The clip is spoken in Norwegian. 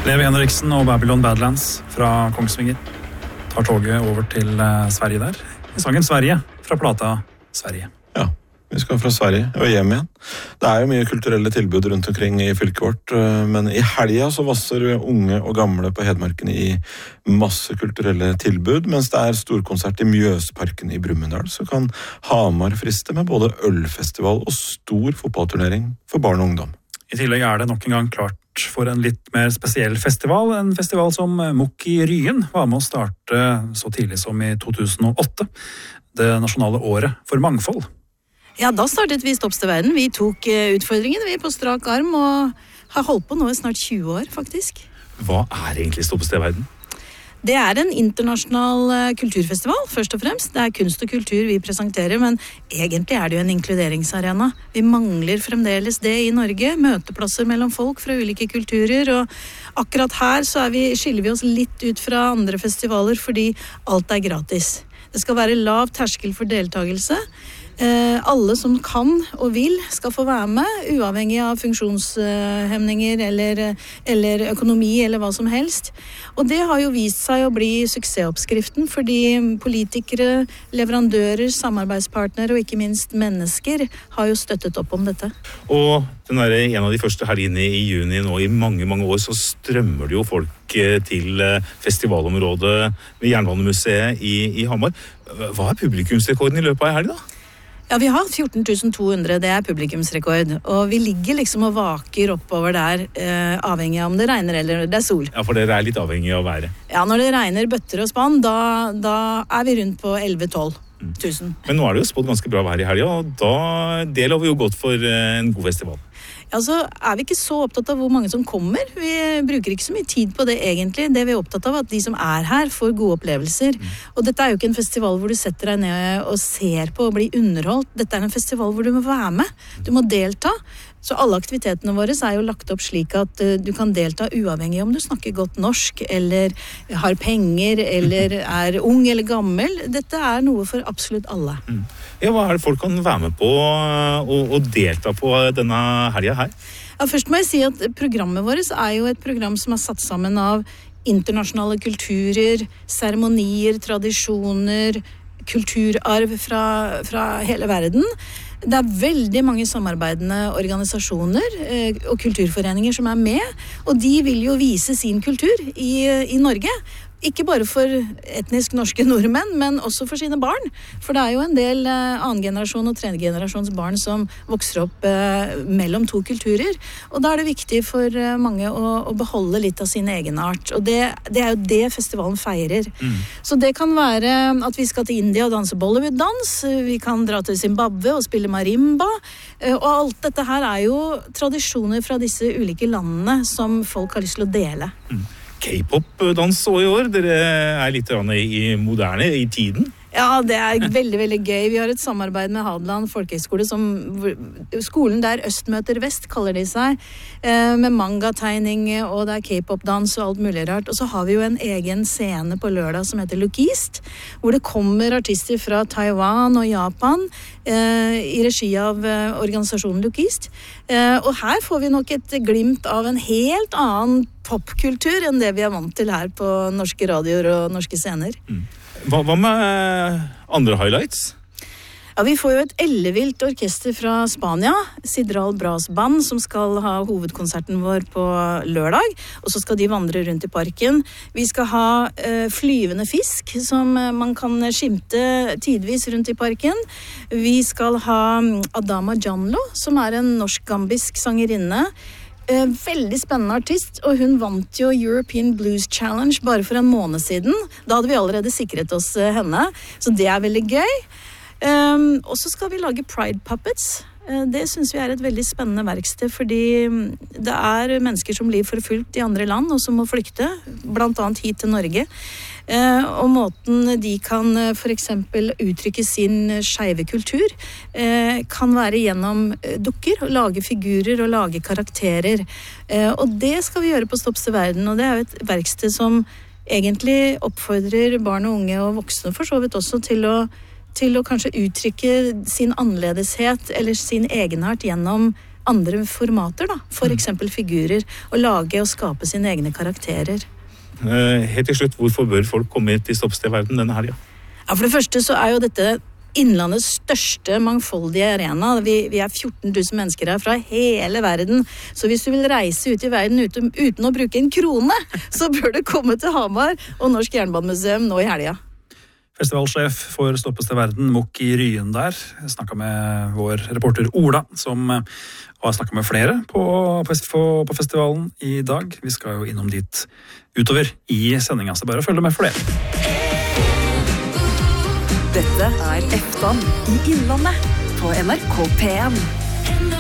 Levi Henriksen og Babylon Badlands fra Kongsvinger tar toget over til Sverige der. I sangen Sverige fra plata Sverige. Ja, vi skal fra Sverige og hjem igjen. Det jo mye kulturelle tilbud rundt omkring i fylket vårt, men i helga så vasser unge og gamle på Hedmarken i masse kulturelle tilbud, mens det storkonsert i Mjøsparken i Brumunddal, så kan Hamar friste med både ølfestival og stor fotballturnering for barn og ungdom. I tillegg det nok en gang klart for en litt mer spesiell festival, en festival som Mokk i Ryen var med å starte så tidlig som i 2008, det nasjonale året for mangfold. Ja, da startet vi Stopps til verden. Vi tok utfordringen, vi på strak arm, og har holdt på nå i snart 20 år, faktisk. Hva egentlig Stopps til verden? Det en internasjonal kulturfestival, først og fremst. Det kunst og kultur vi presenterer, men egentlig det jo en inkluderingsarena. Vi mangler fremdeles det i Norge, møteplasser mellom folk fra ulike kulturer, og akkurat her så skiller vi oss litt ut fra andre festivaler, fordi alt gratis. Det skal være lav terskel for deltagelse. Alle som kan og vil skal få være med, uavhengig av funksjonshemninger eller økonomi eller hva som helst. Og det har jo vist seg å bli suksessoppskriften, fordi politikere, leverandører, samarbeidspartnere og ikke minst mennesker har jo støttet opp om dette. Og en av de første helgene i juni nå i mange, mange år så strømmer det jo folk til festivalområdet ved Jernbanemuseet i Hamar. Hva publikumsrekorden i løpet av helg da? Ja, vi har 14.200, det publikumsrekord, og vi ligger liksom og vaker oppover der, avhengig av om det regner eller det sol. Ja, for dere litt avhengig av været. Ja, når det regner bøtter og spann, da vi rundt på 11-12 000. Men nå det jo spådd ganske bra vær i helga, og det lover jo godt for en god festival. Ja, så vi ikke så opptatt av hvor mange som kommer. Vi bruker ikke så mye tid på det egentlig. Det vi opptatt av at de som her får gode opplevelser. Og dette jo ikke en festival hvor du setter deg ned og ser på og blir underholdt. Dette en festival hvor du må være med. Du må delta. Så alle aktivitetene våre jo lagt opp slik at du kan delta uavhengig om du snakker godt norsk, eller har penger, eller ung eller gammel. Dette noe for absolutt alle. Ja, hva det folk kan være med på og delta på denne helga her? Ja, først må jeg si at programmet vårt jo et program som satt sammen av internasjonale kulturer, seremonier, tradisjoner, kulturarv fra hele verden. Det veldig mange samarbeidende organisasjoner og kulturforeninger som med, og de vil jo vise sin kultur i Norge. Ikke bare for etnisk norske nordmenn, men også for sine barn. For det jo en del annen generasjon og tredje generasjons barn som vokser opp mellom to kulturer. Og da det viktig for mange å beholde litt av sin egenart. Og det jo det festivalen feirer. Så det kan være at vi skal til India og danse Bollywood-dans. Vi kan dra til Zimbabwe og spille marimba. Og alt dette her jo tradisjoner fra disse ulike landene som folk har lyst til å dele. K-pop-dans i år. Dere litt i moderne, i tiden. Ja, det veldig, veldig gøy. Vi har et samarbeid med Hadeland Folkehøgskole, skolen der Øst møter Vest, kaller de seg, med manga-tegning, og det K-pop-dans og alt mulig rart. Og så har vi jo en egen scene på lørdag som heter Look East, hvor det kommer artister fra Taiwan og Japan i regi av organisasjonen Look East. Og her får vi nok et glimt av en helt annen popkultur enn det vi vant til her på norske radioer og norske scener. Hva med andre highlights? Ja, vi får jo et ellevilt orkester fra Spania, Sidral Brass Band, som skal ha hovedkonserten vår på lørdag, og så skal de vandre rundt i parken. Vi skal ha flyvende fisk, som man kan skimte tidvis rundt i parken. Vi skal ha Adama Janlo, som en norsk-gambisk sangerinne. Veldig spennende artist, og hun vant jo European Blues Challenge bare for en måned siden. Da hadde vi allerede sikret oss henne, så det veldig gøy. Og så skal vi lage Pride Puppets. Det synes vi et veldig spennende verksted, fordi det mennesker som blir forfulgt i andre land, og som må flykte, blant annet hit til Norge. Og måten de kan for eksempel uttrykke sin skeive kultur kan være gjennom dukker, og lage figurer og lage karakterer. Og det skal vi gjøre på Stopps til verden, og det jo et verksted som egentlig oppfordrer barn og unge og voksne for så vidt også til å kanskje uttrykke sin annerledeshet eller sin egenart gjennom andre formater, da. For eksempel figurer. Og lage og skape sine egne karakterer. Helt til slutt, hvorfor bør folk komme til Stoppsted Verden denne helgen? Ja, for det første så jo dette Innlandets største mangfoldige arena. Vi 14 000 mennesker her fra hele verden. Så hvis du vil reise ut i verden uten å bruke en krone, så bør du komme til Hamar og Norsk Jernbanemuseum nå i helga. Festivalsjef for Stoppested Verden, Mokk i Ryen der. Jeg snakket med vår reporter Ola, som har snakket med flere på festivalen i dag. Vi skal jo innom dit utover i sendingen, så bare følg med for det. Dette Eftan i Innlandet på NRK P1.